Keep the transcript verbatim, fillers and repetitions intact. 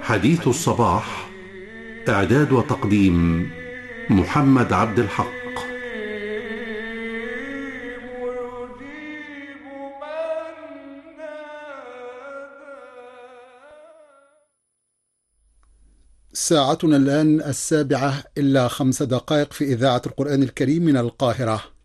حديث الصباح، إعداد وتقديم محمد عبد الحق. ساعتنا الآن السابعة إلا خمس دقائق في إذاعة القرآن الكريم من القاهرة.